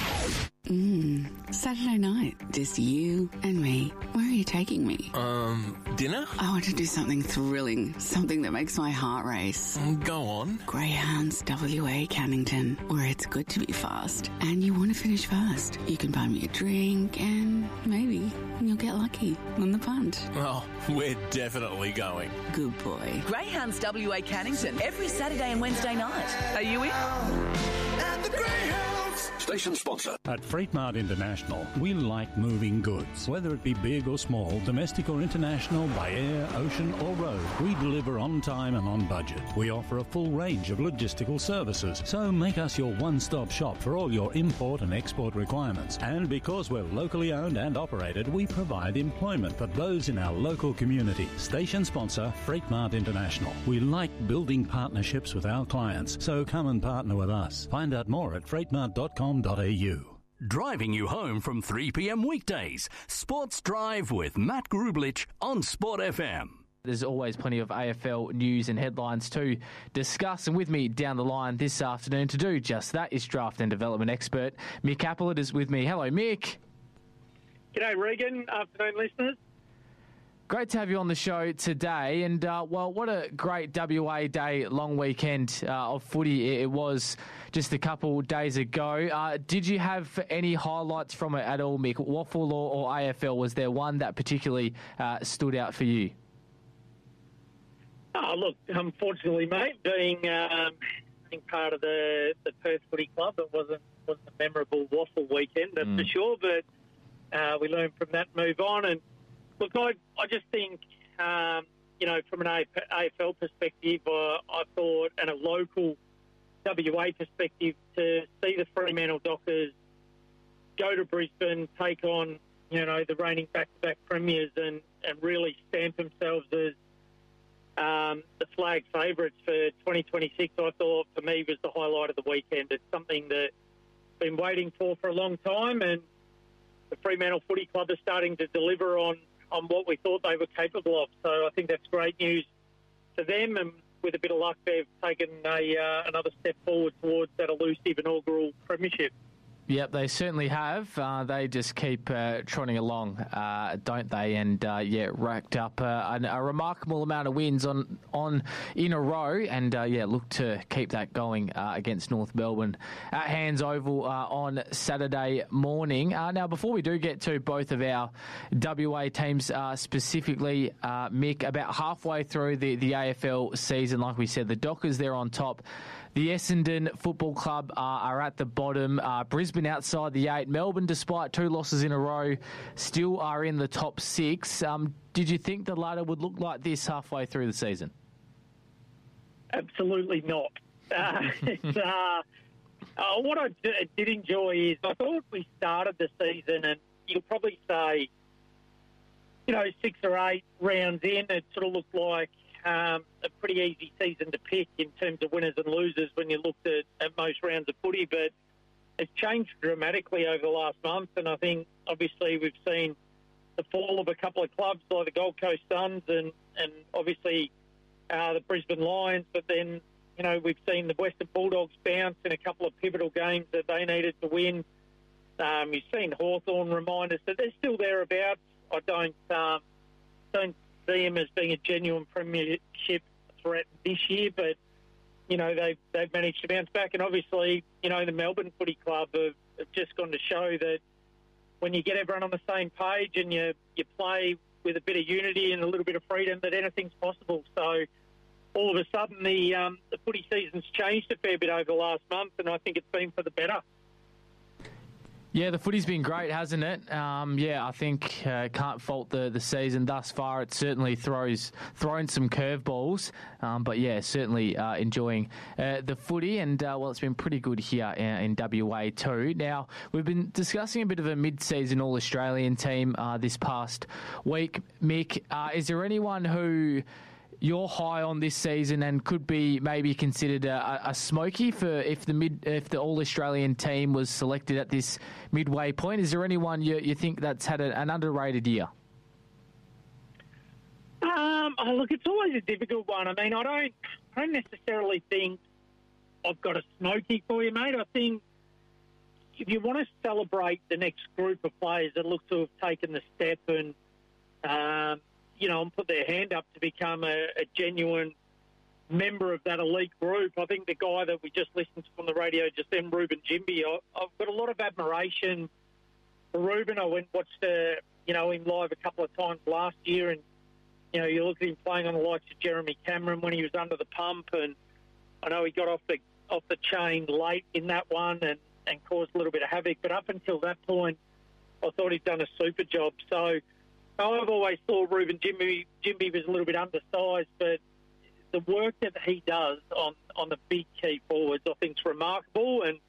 Mmm, Saturday night, just you and me. Where are you taking me? Um, dinner? I want to do something thrilling, something that makes my heart race. Go on. Greyhounds W A Cannington, where it's good to be fast and you want to finish first. You can buy me a drink and maybe you'll get lucky on the punt. Oh, we're definitely going. Good boy. Greyhounds W A Cannington, every Saturday and Wednesday night. Are you in? At the Greyhounds. Station sponsor. At Freight Mart International, we like moving goods. Whether it be big or small, domestic or international, by air, ocean or road, we deliver on time and on budget. We offer a full range of logistical services, so make us your one-stop shop for all your import and export requirements. And because we're locally owned and operated, we provide employment for those in our local community. Station sponsor, Freight Mart International. We like building partnerships with our clients, so come and partner with us. Find out more at freight mart dot com dot a u. Driving you home from three p.m. weekdays. Sports Drive with Matt Grublich on Sport F M. There's always plenty of A F L news and headlines to discuss, and with me down the line this afternoon to do just that is draft and development expert Mick Appelett is with me. Hello, Mick. G'day, Regan. Afternoon, listeners. Great to have you on the show today. And, uh, well, what a great W A Day long weekend uh, of footy it was just a couple days ago. Uh, did you have any highlights from it at all, Mick? Waffle or, or A F L? Was there one that particularly uh, stood out for you? Oh, look, unfortunately, mate, being, um, being part of the, the Perth Footy Club, it wasn't, wasn't a memorable waffle weekend, that's mm. for sure. But uh, we learned from that, move on. And look, I, I just think, um, you know, from an A F L perspective, uh, I thought, and a local W A perspective, to see the Fremantle Dockers go to Brisbane, take on, you know, the reigning back-to-back premiers and, and really stamp themselves as um, the flag favourites for twenty twenty-six, I thought, for me, was the highlight of the weekend. It's something that I've been waiting for for a long time, and the Fremantle Footy Club are starting to deliver on on what we thought they were capable of. So I think that's great news for them, and with a bit of luck, they've taken a, uh, another step forward towards that elusive inaugural premiership. Yep, they certainly have. Uh, they just keep uh, trotting along, uh, don't they? And, uh, yeah, racked up uh, a, a remarkable amount of wins on on in a row. And, uh, yeah, look to keep that going uh, against North Melbourne at Hands Oval uh, on Saturday morning. Uh, now, before we do get to both of our W A teams uh, specifically, uh, Mick, about halfway through the, the A F L season, like we said, the Dockers, they're on top. The the Essendon Football Club are, are at the bottom. Uh, Brisbane outside the eight. Melbourne, despite two losses in a row, still are in the top six. Um, did you think the ladder would look like this halfway through the season? Absolutely not. Uh, it's, uh, uh, what I d- did enjoy is I thought we started the season, and you'll probably say, you know, six or eight rounds in, it sort of looked like um, a pretty easy season to pick in terms of winners and losers when you looked at, at most rounds of footy. But it's changed dramatically over the last month, and I think obviously we've seen the fall of a couple of clubs like the Gold Coast Suns and, and obviously uh, the Brisbane Lions, but then, you know, we've seen the Western Bulldogs bounce in a couple of pivotal games that they needed to win. Um, you've seen Hawthorn remind us that they're still thereabouts. I don't um, don't see them as being a genuine premiership threat this year, but, you know, they've, they've managed to bounce back. And obviously, you know, the Melbourne Footy Club have, have just gone to show that when you get everyone on the same page and you, you play with a bit of unity and a little bit of freedom, that anything's possible. So all of a sudden the um, the footy season's changed a fair bit over the last month, and I think it's been for the better. Yeah, the footy's been great, hasn't it? Um, yeah, I think uh, can't fault the, the season thus far. It certainly throws thrown some curveballs, um, but yeah, certainly uh, enjoying uh, the footy, and uh, well, it's been pretty good here in, in W A too. Now, we've been discussing a bit of a mid-season All-Australian team uh, this past week. Mick, uh, is there anyone who you're high on this season and could be maybe considered a, a smoky for if the mid if the All Australian team was selected at this midway point? Is there anyone you, you think that's had a, an underrated year? Um, oh, look, it's always a difficult one. I mean, I don't, I don't necessarily think I've got a smoky for you, mate. I think if you want to celebrate the next group of players that look to have taken the step and um, you know, and put their hand up to become a, a genuine member of that elite group. I think the guy that we just listened to on the radio just then, Ruben Jimby, I, I've got a lot of admiration for Ruben. I went and watched, uh, you know, him live a couple of times last year, and, you know, you look at him playing on the likes of Jeremy Cameron when he was under the pump, and I know he got off the off the chain late in that one and, and caused a little bit of havoc, but up until that point, I thought he'd done a super job. So I've always thought Ruben Jimby, Jimby was a little bit undersized, but the work that he does on, on the big key forwards, I think, is remarkable. And,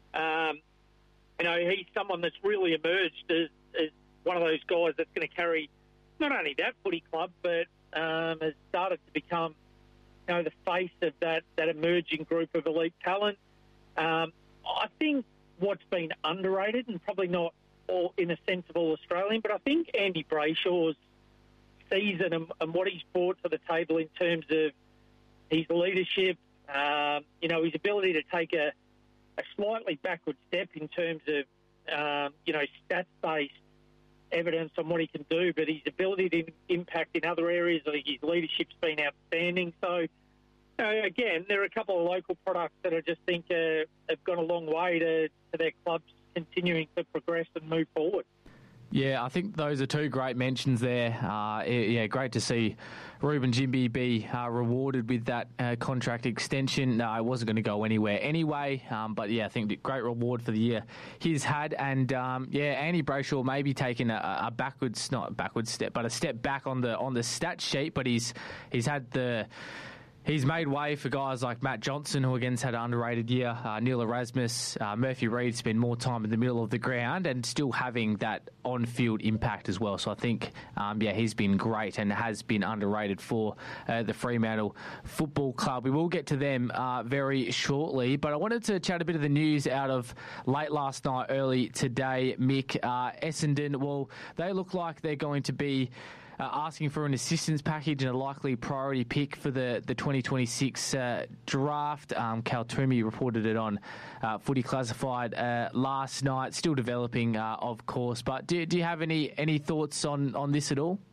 um, you know, he's someone that's really emerged as, as one of those guys that's going to carry not only that footy club, but um, has started to become, you know, the face of that, that emerging group of elite talent. Um, I think what's been underrated, and probably not all in a sense of all Australian, but I think Andy Brayshaw's season and, and what he's brought to the table in terms of his leadership, um, you know, his ability to take a, a slightly backward step in terms of, um, you know, stats-based evidence on what he can do, but his ability to impact in other areas, I think his leadership's been outstanding. So, you know, again, there are a couple of local products that I just think uh, have gone a long way to, to their clubs continuing to progress and move forward. Yeah, I think those are two great mentions there. Uh, yeah, great to see Ruben Jimby be uh, rewarded with that uh, contract extension. No, it wasn't going to go anywhere anyway, um, but yeah, I think great reward for the year he's had. And um, yeah, Andy Brayshaw maybe taking a, a backwards, not a backwards step, but a step back on the on the stat sheet. But he's he's had the. He's made way for guys like Matt Johnson, who again's had an underrated year, uh, Neil Erasmus, uh, Murphy Reid spend more time in the middle of the ground and still having that on-field impact as well. So I think, um, yeah, he's been great and has been underrated for uh, the Fremantle Football Club. We will get to them uh, very shortly, but I wanted to chat a bit of the news out of late last night, early today. Mick, uh, Essendon, well, they look like they're going to be Uh, asking for an assistance package and a likely priority pick for the, the twenty twenty-six uh, draft. Um, Cal Toomey reported it on uh, Footy Classified uh, last night. Still developing, uh, of course. But do, do you have any, any thoughts on, on this at all?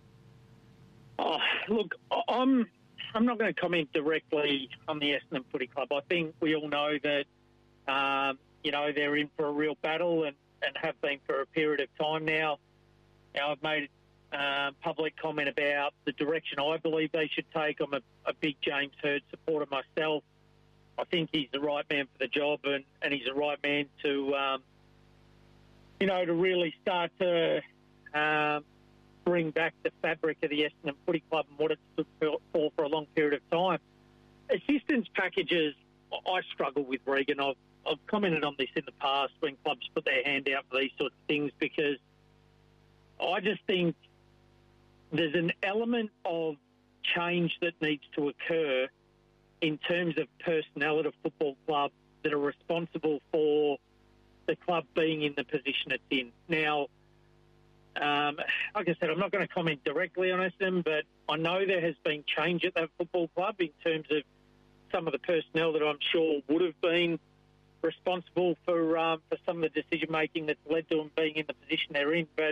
Oh, look, I'm I'm not going to comment directly on the Essendon Footy Club. I think we all know that, um, you know, they're in for a real battle and, and have been for a period of time now. Now, I've made Uh, public comment about the direction I believe they should take. I'm a, a big James Hird supporter myself. I think he's the right man for the job, and, and he's the right man to, um, you know, to really start to um, bring back the fabric of the Essendon Footy Club and what it stood for for a long period of time. Assistance packages, I struggle with, Regan. I've, I've commented on this in the past when clubs put their hand out for these sorts of things, because I just think there's an element of change that needs to occur in terms of personnel at a football club that are responsible for the club being in the position it's in. Now, um, like I said, I'm not going to comment directly on Essendon, but I know there has been change at that football club in terms of some of the personnel that I'm sure would have been responsible for um, for some of the decision-making that's led to them being in the position they're in. But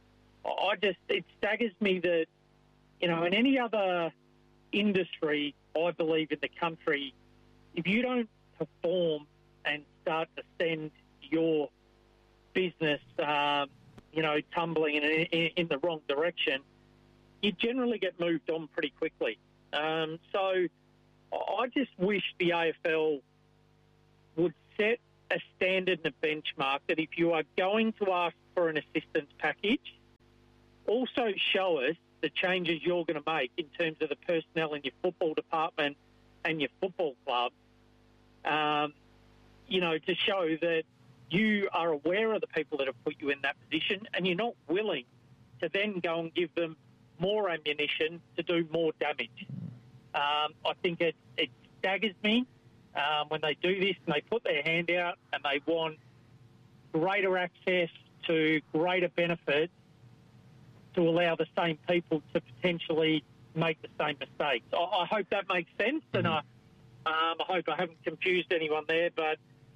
I just, it staggers me that, you know, in any other industry, I believe, in the country, if you don't perform and start to send your business, um, you know, tumbling in, in, in the wrong direction, you generally get moved on pretty quickly. Um, so I just wish the A F L would set a standard and a benchmark that if you are going to ask for an assistance package, also show us the changes you're going to make in terms of the personnel in your football department and your football club, um, you know, to show that you are aware of the people that have put you in that position and you're not willing to then go and give them more ammunition to do more damage. Um, I think it, it staggers me um, when they do this and they put their hand out and they want greater access to greater benefits to allow the same people to potentially make the same mistakes. I, I hope that makes sense, and I, um, I hope I haven't confused anyone there, but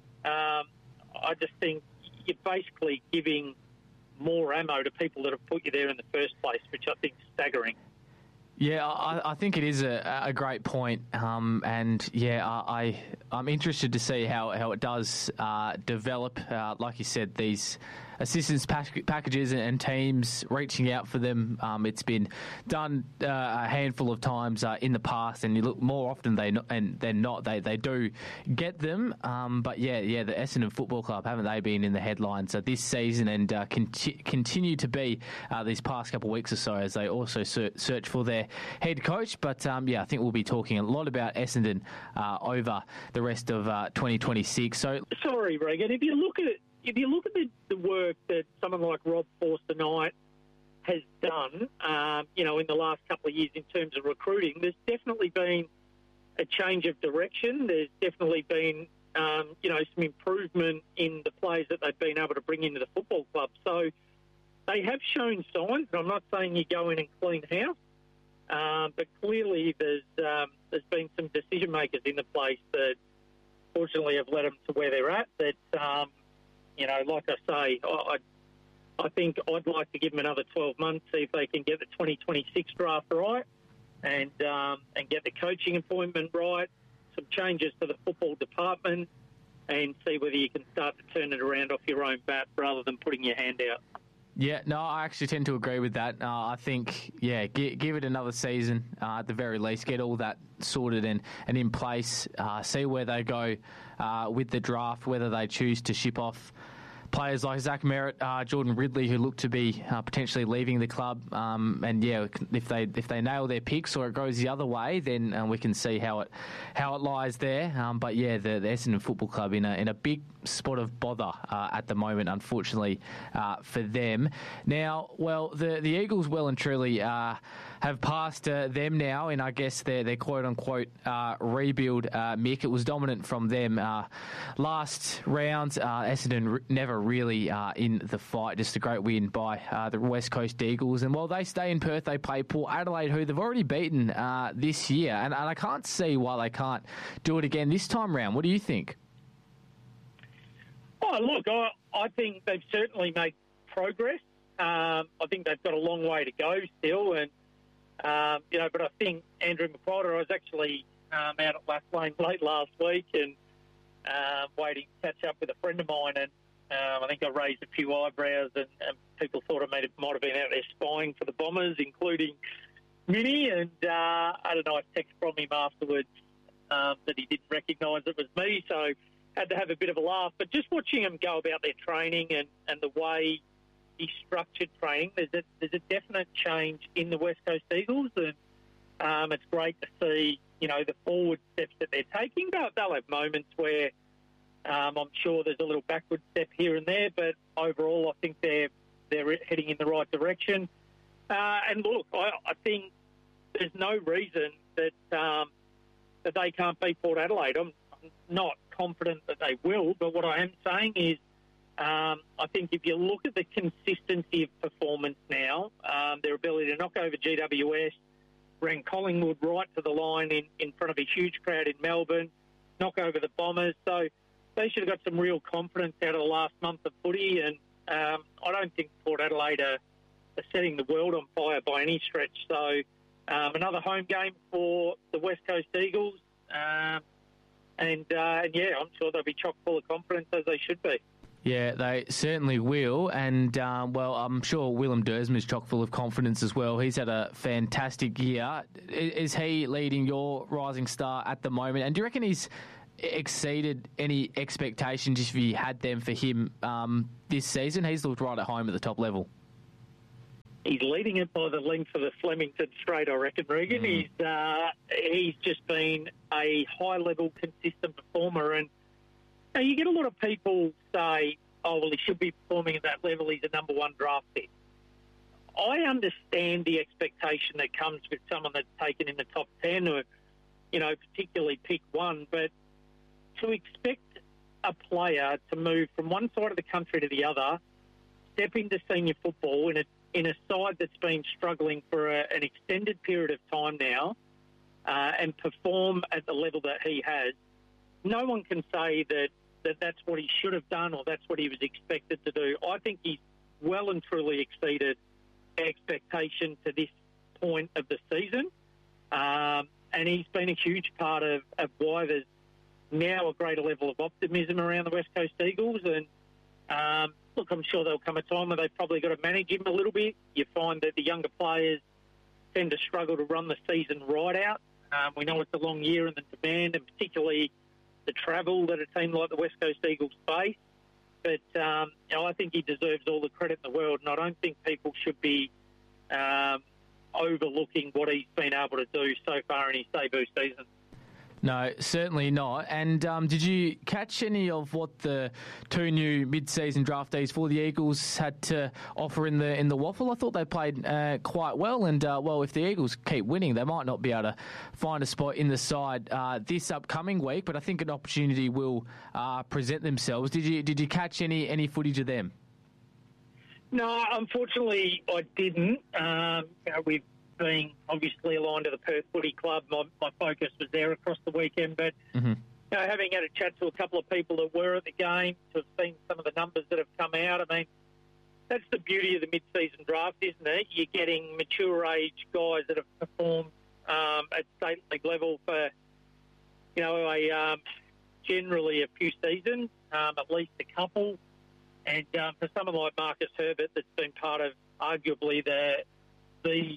um, I just think you're basically giving more ammo to people that have put you there in the first place, which I think is staggering. Yeah, I, I think it is a, a great point, um, and yeah, I, I'm interested to see how, how it does uh, develop. Uh, like you said, these assistance pack- packages and teams reaching out for them. Um, it's been done uh, a handful of times uh, in the past, and you look more often they not, and than not they, they do get them. Um, but yeah, yeah, the Essendon Football Club, haven't they been in the headlines uh, this season and uh, conti- continue to be uh, these past couple of weeks or so as they also ser- search for their head coach. But um, yeah, I think we'll be talking a lot about Essendon uh, over the rest of uh, twenty twenty-six. So sorry, Regan, if you look at it. If you look at the, the work that someone like Rob Forster-Knight has done, um, you know, in the last couple of years in terms of recruiting, there's definitely been a change of direction. There's definitely been, um, you know, some improvement in the players that they've been able to bring into the football club. So they have shown signs, and I'm not saying you go in and clean house, um, but clearly there's um, there's been some decision makers in the place that fortunately have led them to where they're at. That um, You know, like I say, I, I think I'd like to give them another twelve months, see if they can get the twenty twenty-six draft right and um, and get the coaching appointment right, some changes to the football department, and see whether you can start to turn it around off your own bat rather than putting your hand out. Yeah, no, I actually tend to agree with that. Uh, I think, yeah, give, give it another season uh, at the very least. Get all that sorted and, and in place. Uh, see where they go uh, with the draft, whether they choose to ship off players like Zach Merritt, uh, Jordan Ridley, who look to be uh, potentially leaving the club. Um, and yeah, if they if they nail their picks or it goes the other way, then uh, we can see how it how it lies there. Um, but yeah, the, the Essendon Football Club in a in a big spot of bother uh, at the moment, unfortunately uh, for them. Now, well, the the Eagles well and truly uh, have passed uh, them now, and I guess their their quote unquote uh, rebuild. Uh, Mick, it was dominant from them uh, last round. Uh, Essendon r- never really uh, in the fight. Just a great win by uh, the West Coast Eagles. And while they stay in Perth, they play Port Adelaide, who they've already beaten uh, this year. And, and I can't see why they can't do it again this time round. What do you think? Oh, look, I, I think they've certainly made progress. Um, I think they've got a long way to go still. And, um, you know, but I think Andrew McWilder, I was actually um, out at Lass Lane late last week and uh, waiting to catch up with a friend of mine, and Um, I think I raised a few eyebrows, and, and people thought I might have, might have been out there spying for the Bombers, including Minnie. And uh, I had a nice text from him afterwards um, that he didn't recognise it was me, so had to have a bit of a laugh. But just watching him go about their training and, and the way he structured training, there's a, there's a definite change in the West Coast Eagles, and um, it's great to see, you know, the forward steps that they're taking. They'll, they'll have moments where um, I'm sure there's a little backward step here and there, but overall I think they're they're heading in the right direction. Uh, and look, I, I think there's no reason that um, that they can't beat Port Adelaide. I'm, I'm not confident that they will, but what I am saying is um, I think if you look at the consistency of performance now, um, their ability to knock over G W S, bring Collingwood right to the line in, in front of a huge crowd in Melbourne, knock over the Bombers. So they should have got some real confidence out of the last month of footy, and um, I don't think Port Adelaide are, are setting the world on fire by any stretch. So um, another home game for the West Coast Eagles. Um, and, uh, and, yeah, I'm sure they'll be chock full of confidence, as they should be. Yeah, they certainly will. And, um, well, I'm sure Willem Dersma is chock full of confidence as well. He's had a fantastic year. Is he leading your rising star at the moment? And do you reckon he's exceeded any expectations if you had them for him um, this season? He's looked right at home at the top level. He's leading it by the length of the Flemington Straight, I reckon, Regan. Mm. He's, uh, he's just been a high-level, consistent performer. And now, you get a lot of people say, oh, well, he should be performing at that level. He's a number one draft pick. I understand the expectation that comes with someone that's taken in the top ten or, you know, particularly pick one. But to expect a player to move from one side of the country to the other, step into senior football in a, in a side that's been struggling for a, an extended period of time now uh, and perform at the level that he has, no one can say that that that's what he should have done or that's what he was expected to do. I think he's well and truly exceeded expectation to this point of the season. Um, and he's been a huge part of, of why there's now a greater level of optimism around the West Coast Eagles. And, um, look, I'm sure there'll come a time where they've probably got to manage him a little bit. You find that the younger players tend to struggle to run the season right out. Um, we know it's a long year and the demand, and particularly the travel that a team like the West Coast Eagles face. But um, you know, I think he deserves all the credit in the world, and I don't think people should be um, overlooking what he's been able to do so far in his debut season. No, certainly not. And um, did you catch any of what the two new mid-season draftees for the Eagles had to offer in the in the waffle? I thought they played uh, quite well. And, uh, well, if the Eagles keep winning, they might not be able to find a spot in the side uh, this upcoming week. But I think an opportunity will uh, present themselves. Did you did you catch any, any footage of them? No, unfortunately, I didn't. Um, you know, we've being obviously aligned to the Perth Footy Club, my, my focus was there across the weekend. But mm-hmm. you know, having had a chat to a couple of people that were at the game, to have seen some of the numbers that have come out, I mean, that's the beauty of the mid-season draft, isn't it? You're getting mature age guys that have performed um, at state league level for, you know, a um, generally a few seasons, um, at least a couple. And um, for someone like Marcus Herbert, that's been part of arguably the the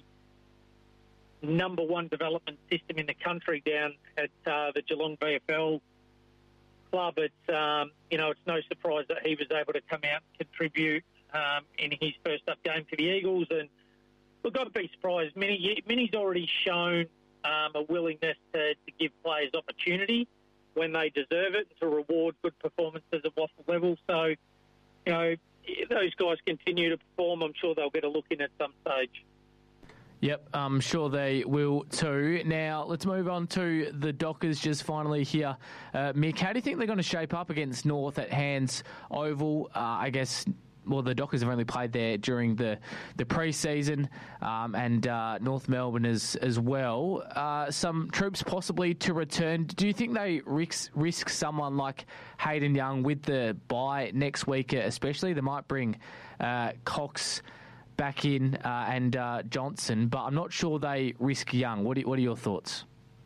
number one development system in the country down at uh, the Geelong V F L club. It's, um, you know, it's no surprise that he was able to come out and contribute um, in his first up game for the Eagles. And look, I'd be surprised. Minnie, Minnie's already shown um, a willingness to, to give players opportunity when they deserve it and to reward good performances at waffle level. So, you know, if those guys continue to perform, I'm sure they'll get a look in at some stage. Yep, I'm sure they will too. Now, let's move on to the Dockers just finally here. Uh, Mick, how do you think they're going to shape up against North at Hands Oval? Uh, I guess, well, the Dockers have only played there during the, the pre-season um, and uh, North Melbourne as, as well. Uh, some troops possibly to return. Do you think they risk, risk someone like Hayden Young with the bye next week especially? They might bring uh, Cox back in uh, and uh, Johnson, but I'm not sure they risk Young. What are, what are your thoughts?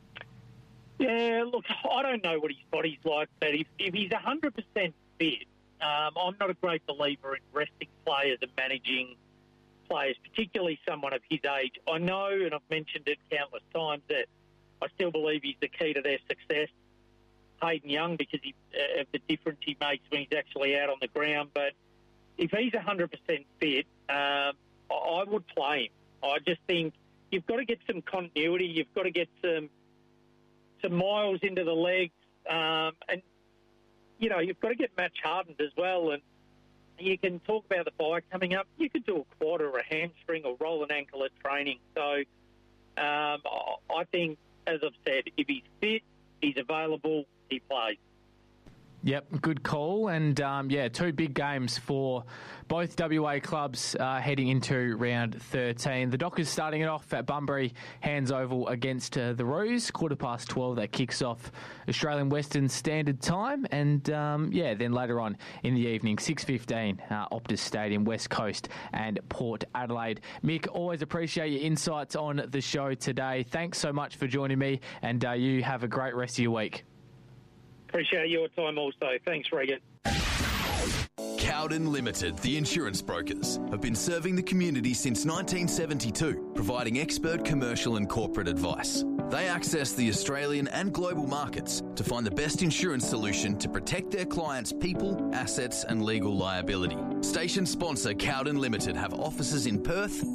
Yeah, look, I don't know what his body's like, but if, if he's one hundred percent fit, um, I'm not a great believer in resting players and managing players, particularly someone of his age. I know, and I've mentioned it countless times, that I still believe he's the key to their success. Hayden Young, because he, uh, of the difference he makes when he's actually out on the ground. But if he's one hundred percent fit, um, I would play him. I just think you've got to get some continuity. You've got to get some some miles into the legs. Um, and, you know, you've got to get match hardened as well. And you can talk about the bye coming up. You could do a quad or a hamstring or roll an ankle at training. So um, I think, as I've said, if he's fit, he's available, he plays. Yep, good call. And, um, yeah, two big games for both W A clubs uh, heading into round thirteen. The Dockers starting it off at Bunbury, Hands Oval against uh, the Roos. Quarter past twelve, that kicks off Australian Western Standard Time. And, um, yeah, then later on in the evening, six fifteen, uh, Optus Stadium, West Coast and Port Adelaide. Mick, always appreciate your insights on the show today. Thanks so much for joining me, and uh, you have a great rest of your week. Appreciate your time also. Thanks, Regan. Cowden Limited, the insurance brokers, have been serving the community since nineteen seventy-two, providing expert commercial and corporate advice. They access the Australian and global markets to find the best insurance solution to protect their clients' people, assets and legal liability. Station sponsor Cowden Limited have offices in Perth,